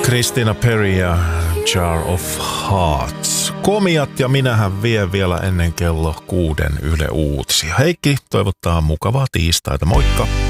Christina Perri ja Jar of Hearts. Komiat ja minähän vien vielä ennen kello 6 Yle Uutisia. Heikki toivottaa mukavaa tiistaita. Moikka!